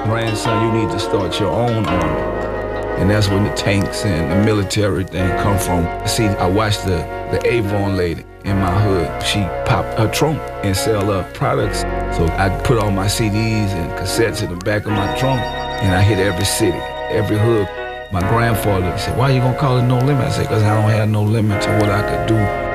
grandson, you need to start your own army. And that's when the tanks and the military thing come from. See, I watched the Avon lady in my hood. She popped her trunk and sell her products. So I put all my CDs and cassettes in the back of my trunk, and I hit every city, every hood. My grandfather said, "Why you gonna call it No Limit?" I said, "Because I don't have no limit to what I could do